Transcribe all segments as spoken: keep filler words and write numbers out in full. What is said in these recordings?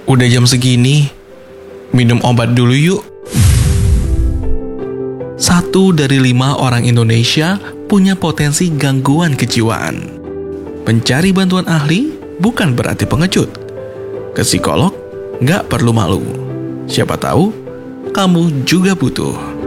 Udah jam segini, minum obat dulu yuk. Satu dari lima orang Indonesia punya potensi gangguan kejiwaan. Mencari bantuan ahli bukan berarti pengecut. Ke psikolog nggak perlu malu. Siapa tahu kamu juga butuh.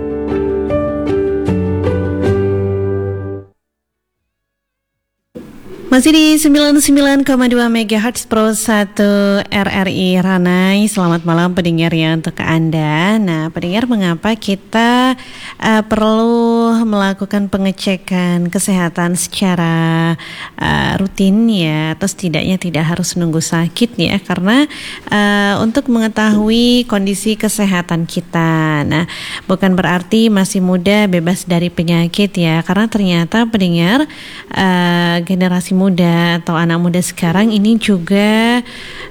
Masih di sembilan puluh sembilan koma dua megahertz Pro satu R R I Ranai. Selamat malam pendengar ya untuk Anda. Nah pendengar, mengapa kita uh, perlu melakukan pengecekan kesehatan secara uh, rutin ya, atau setidaknya tidak harus nunggu sakit ya, karena uh, untuk mengetahui kondisi kesehatan kita. Nah bukan berarti masih muda bebas dari penyakit ya, karena ternyata pendengar uh, generasi muda atau anak muda sekarang ini juga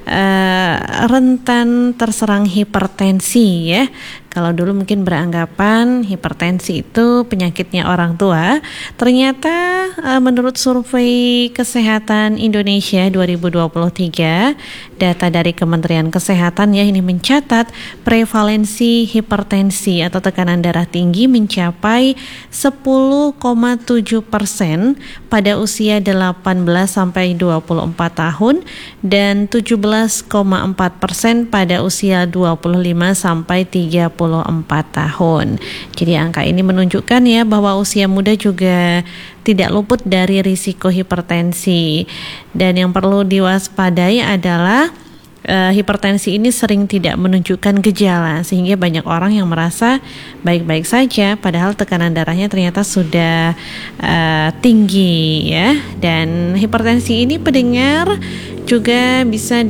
uh, rentan terserang hipertensi ya. Kalau dulu mungkin beranggapan hipertensi itu penyakitnya orang tua, ternyata uh, menurut survei Kesehatan Indonesia dua ribu dua puluh tiga, data dari Kementerian Kesehatan ya ini mencatat prevalensi hipertensi atau tekanan darah tinggi mencapai sepuluh koma tujuh persen pada usia delapan belas sampai dua puluh empat tahun dan tujuh belas koma empat persen pada usia dua puluh lima sampai tiga puluh empat tahun. Jadi angka ini menunjukkan ya bahwa usia muda juga tidak luput dari risiko hipertensi. Dan yang perlu diwaspadai adalah uh, hipertensi ini sering tidak menunjukkan gejala, sehingga banyak orang yang merasa baik-baik saja padahal tekanan darahnya ternyata sudah uh, tinggi ya. Dan hipertensi ini pendengar juga bisa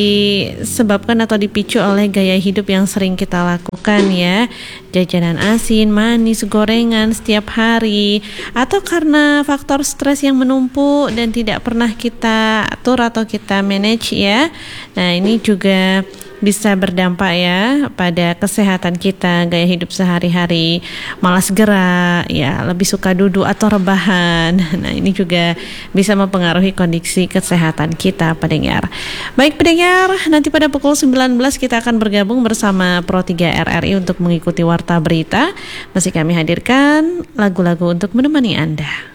disebabkan atau dipicu oleh gaya hidup yang sering kita lakukan ya. Jajanan asin, manis, gorengan setiap hari, atau karena faktor stres yang menumpuk dan tidak pernah kita atur atau kita manage ya. Nah ini juga bisa berdampak ya pada kesehatan kita, gaya hidup sehari-hari, malas gerak, ya lebih suka duduk atau rebahan. Nah ini juga bisa mempengaruhi kondisi kesehatan kita pendengar. Baik pendengar, nanti pada pukul sembilan belas kita akan bergabung bersama Pro tiga R R I untuk mengikuti Warta Berita. Masih kami hadirkan lagu-lagu untuk menemani Anda.